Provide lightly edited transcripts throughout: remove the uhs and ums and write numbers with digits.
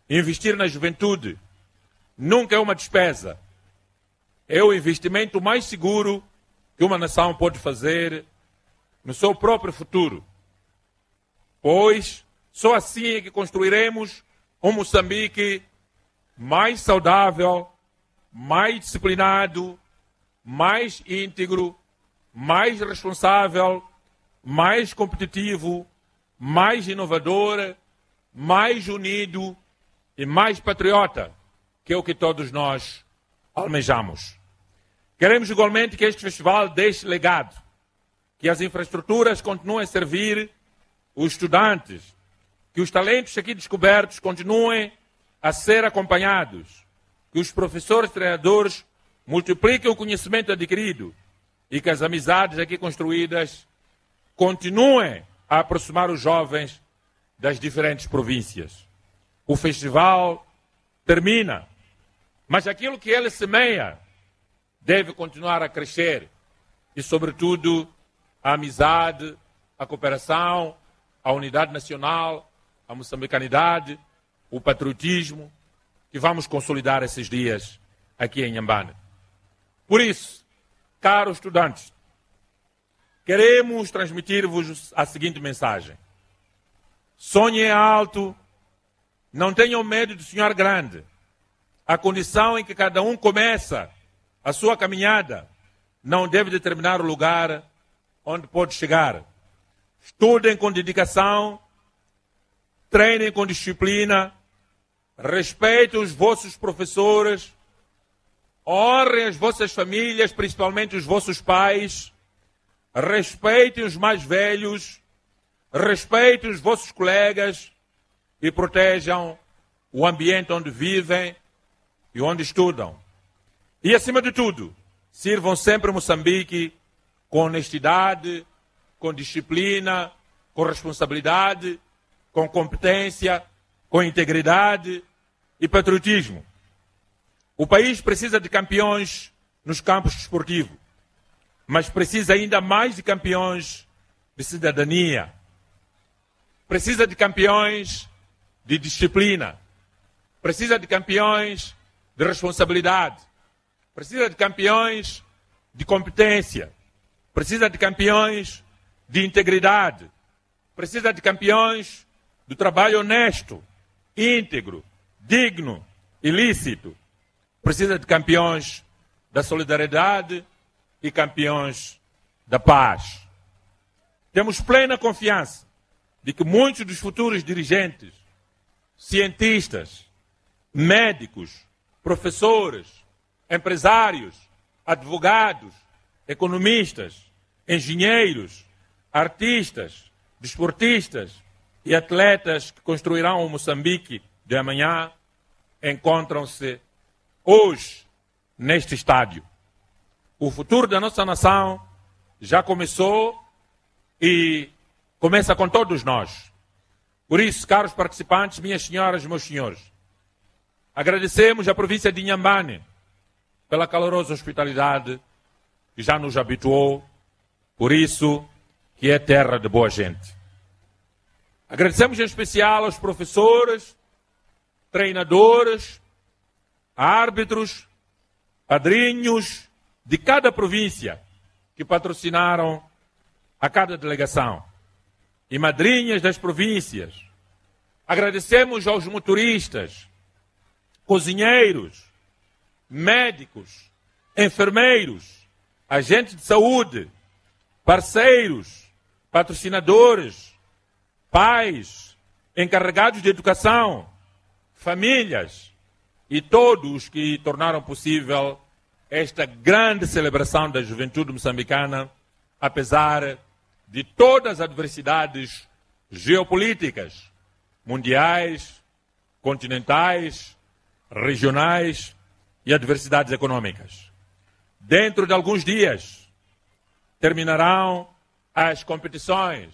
Investir na juventude nunca é uma despesa. É o investimento mais seguro que uma nação pode fazer no seu próprio futuro. Pois só assim é que construiremos um Moçambique mais saudável, mais disciplinado, mais íntegro, mais responsável, mais competitivo, mais inovador, mais unido e mais patriota, que é o que todos nós almejamos. Queremos igualmente que este festival deixe legado, que as infraestruturas continuem a servir os estudantes, que os talentos aqui descobertos continuem a ser acompanhados, que os professores e treinadores multipliquem o conhecimento adquirido e que as amizades aqui construídas continuem a aproximar os jovens das diferentes províncias. O festival termina, mas aquilo que ele semeia deve continuar a crescer e, sobretudo, a amizade, a cooperação, a unidade nacional, a moçambicanidade, o patriotismo, que vamos consolidar esses dias aqui em Inhambane. Por isso, caros estudantes, queremos transmitir-vos a seguinte mensagem. Sonhem alto, não tenham medo de sonhar grande. A condição em que cada um começa a sua caminhada não deve determinar o lugar onde pode chegar. Estudem com dedicação, treinem com disciplina, respeitem os vossos professores, honrem as vossas famílias, principalmente os vossos pais, respeitem os mais velhos, respeitem os vossos colegas e protejam o ambiente onde vivem e onde estudam. E, acima de tudo, sirvam sempre Moçambique com honestidade, com disciplina, com responsabilidade, com competência, com integridade e patriotismo. O país precisa de campeões nos campos desportivos, mas precisa ainda mais de campeões de cidadania. Precisa de campeões de disciplina. Precisa de campeões de responsabilidade. Precisa de campeões de competência. Precisa de campeões de integridade. Precisa de campeões do trabalho honesto, íntegro, digno e lícito. Precisa de campeões da solidariedade e campeões da paz. Temos plena confiança de que muitos dos futuros dirigentes, cientistas, médicos, professores, empresários, advogados, economistas, engenheiros, artistas, desportistas e atletas que construirão o Moçambique de amanhã encontram-se hoje neste estádio. O futuro da nossa nação já começou e começa com todos nós. Por isso, caros participantes, minhas senhoras e meus senhores, agradecemos à província de Inhambane pela calorosa hospitalidade que já nos habituou, por isso que é terra de boa gente. Agradecemos em especial aos professores, treinadores, árbitros, padrinhos de cada província que patrocinaram a cada delegação e madrinhas das províncias. Agradecemos aos motoristas, cozinheiros, médicos, enfermeiros, agentes de saúde, parceiros, patrocinadores, pais, encarregados de educação, famílias e todos que tornaram possível esta grande celebração da juventude moçambicana, apesar de todas as adversidades geopolíticas, mundiais, continentais, regionais e adversidades econômicas. Dentro de alguns dias terminarão as competições.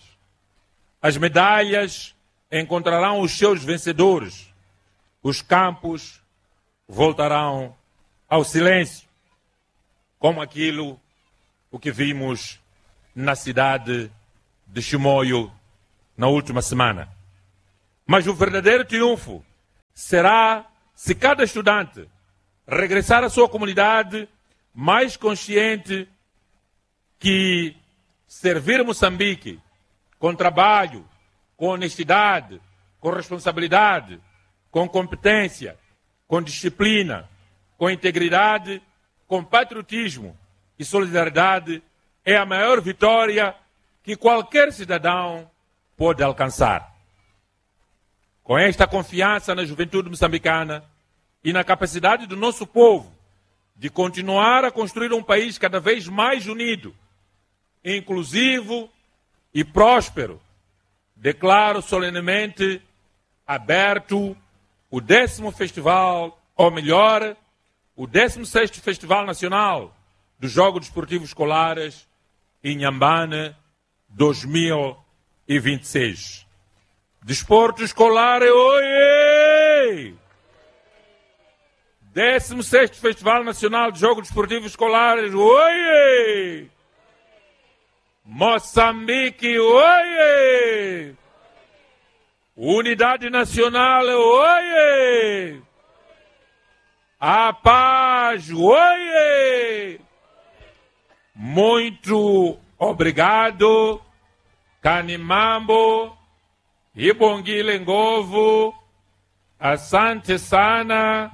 As medalhas encontrarão os seus vencedores. Os campos voltarão ao silêncio, como aquilo o que vimos na cidade de Chimoio na última semana. Mas o verdadeiro triunfo será se cada estudante regressar à sua comunidade mais consciente que servir Moçambique com trabalho, com honestidade, com responsabilidade, com competência, com disciplina, com integridade, com patriotismo e solidariedade é a maior vitória que qualquer cidadão pode alcançar. Com esta confiança na juventude moçambicana e na capacidade do nosso povo de continuar a construir um país cada vez mais unido, inclusivo e próspero, declaro solenemente aberto o 10º festival, ou melhor, o 16º Festival Nacional dos Jogos Desportivos Escolares Inhambane 2026. Desporto escolar, oiê! 16º Festival Nacional de Jogos Desportivos Escolares, oiê! Moçambique, oiê! Unidade Nacional, oiê! A paz, oiê! Muito obrigado, Kanimambo, Ibongile Ngovu, Asante Sana,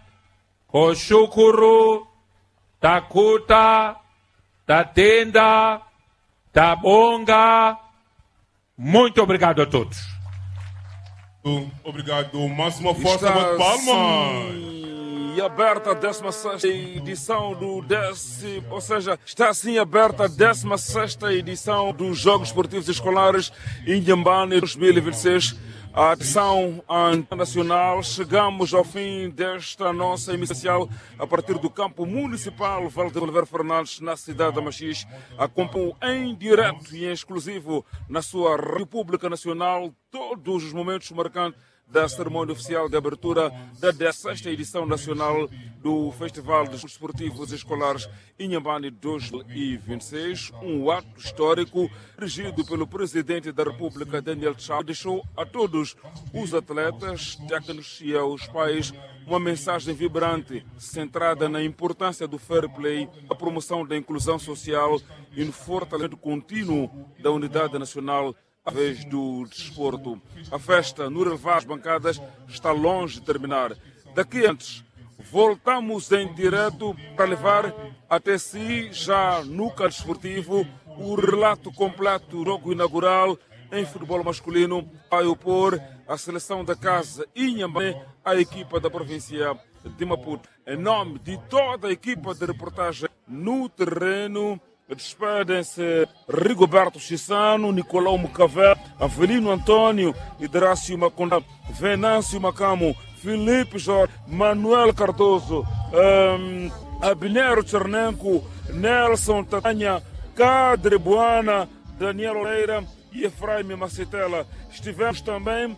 Koshukuru, Takuta, Tatenda, Tabonga. Muito obrigado a todos. Obrigado. Máxima força, de palmas. E aberta a 16ª edição do ou seja, está assim aberta a 16ª edição dos Jogos Esportivos Escolares Inhambane 2026. A edição internacional. Chegamos ao fim desta nossa emissão a partir do campo municipal Vale de Oliveira Fernandes, na cidade de Machis. Acompanham em direto e em exclusivo na sua República Nacional todos os momentos marcantes da cerimônia oficial de abertura da 16ª edição nacional do Festival dos Esportivos Escolares Inhambane 2026, um ato histórico regido pelo Presidente da República, Daniel Chapo, deixou a todos os atletas, técnicos e aos pais uma mensagem vibrante, centrada na importância do fair play, a promoção da inclusão social e no fortalecimento contínuo da unidade nacional através do desporto. A festa no relevar das bancadas está longe de terminar. Daqui antes, voltamos em direto para levar até si, já no canto desportivo, o relato completo do jogo inaugural em futebol masculino, vai opor a seleção da casa Inhambane à equipa da província de Maputo. Em nome de toda a equipa de reportagem no terreno, despedem-se Rigoberto Chissano, Nicolau Mucavel, Avelino Antônio, Hidrácio Maconda, Venâncio Macamo, Felipe Jorge, Manuel Cardoso, Abinero Chernenko, Nelson Tatanha, Cadre Buana, Daniel Oleira e Efraim Macetela. Tivemos também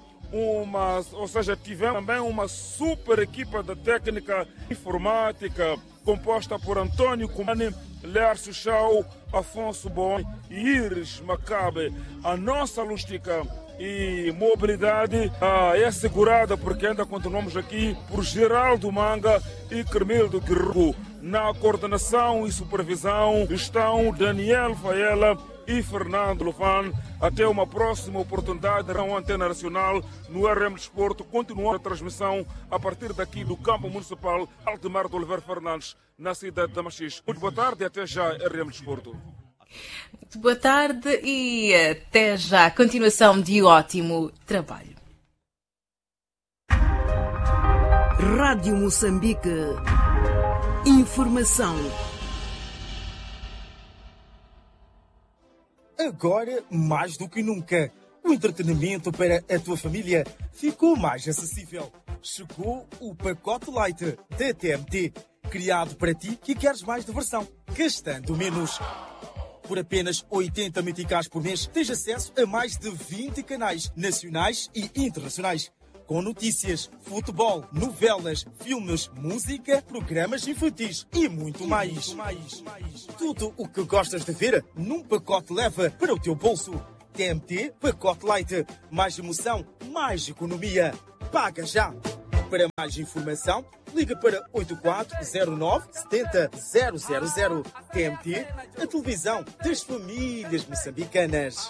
uma super equipa de técnica informática composta por Antônio Comani, Lércio Chau, Afonso Bon e Iris Macabe. A nossa logística e mobilidade é assegurada, porque ainda continuamos aqui, por Geraldo Manga e Carmelo Guerreiro. Na coordenação e supervisão estão Daniel Faela e Fernando Lufan. Até uma próxima oportunidade na Antena Nacional no RM Desporto, continuando a transmissão a partir daqui do campo municipal Aldemar de Oliveira Fernandes, na cidade de Machis. Muito boa tarde e até já, RM Desporto. Muito boa tarde e até já. Continuação de ótimo trabalho. Rádio Moçambique. Informação. Agora, mais do que nunca, o entretenimento para a tua família ficou mais acessível. Chegou o pacote Light da TMT, criado para ti que queres mais diversão, gastando menos. Por apenas 80 meticais por mês, tens acesso a mais de 20 canais nacionais e internacionais, com notícias, futebol, novelas, filmes, música, programas infantis e muito mais. Tudo o que gostas de ver num pacote leva para o teu bolso. TMT Pacote Light. Mais emoção, mais economia. Paga já! Para mais informação, liga para 8409 70 000. TMT, a televisão das famílias moçambicanas.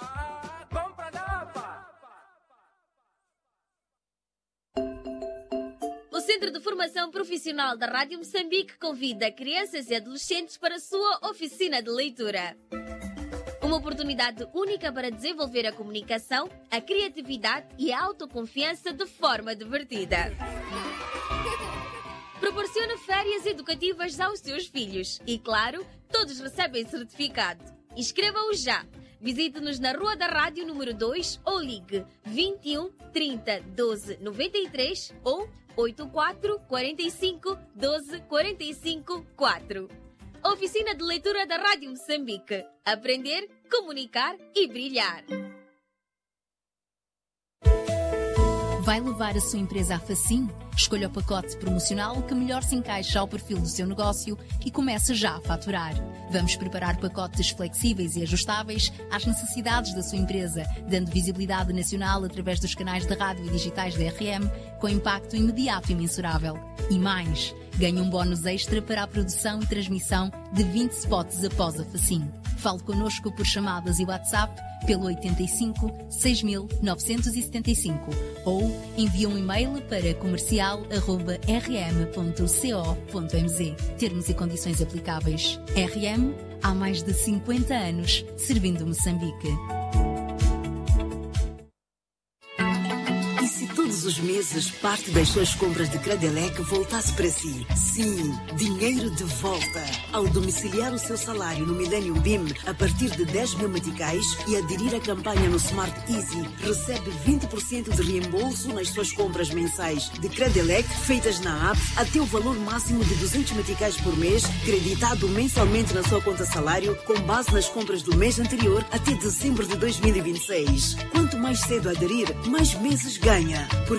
O Centro de Formação Profissional da Rádio Moçambique convida crianças e adolescentes para a sua oficina de leitura. Uma oportunidade única para desenvolver a comunicação, a criatividade e a autoconfiança de forma divertida. Proporciona férias educativas aos seus filhos e, claro, todos recebem certificado. Inscreva-o já. Visite-nos na Rua da Rádio número 2 ou ligue 21 30 12 93 ou 84 45 12 45 4. Oficina de Leitura da Rádio Moçambique. Aprender, comunicar e brilhar. Vai levar a sua empresa à Facim? Escolha o pacote promocional que melhor se encaixa ao perfil do seu negócio e comece já a faturar. Vamos preparar pacotes flexíveis e ajustáveis às necessidades da sua empresa, dando visibilidade nacional através dos canais de rádio e digitais da RM, com impacto imediato e mensurável. E mais, ganhe um bónus extra para a produção e transmissão de 20 spots após a Facim. Fale connosco por chamadas e WhatsApp pelo 85 6975 ou envie um e-mail para comercial@rm.co.mz. Termos e condições aplicáveis. RM, há mais de 50 anos, servindo Moçambique. E se todos os meses parte das suas compras de Credelec voltasse para si? Sim, dinheiro de volta. Ao domiciliar o seu salário no Millennium BIM a partir de 10 mil meticais e aderir à campanha no Smart Easy, recebe 20% de reembolso nas suas compras mensais de Credelec feitas na app até o valor máximo de 200 meticais por mês, creditado mensalmente na sua conta salário com base nas compras do mês anterior até dezembro de 2026. Quanto mais cedo aderir, mais meses ganha. Porque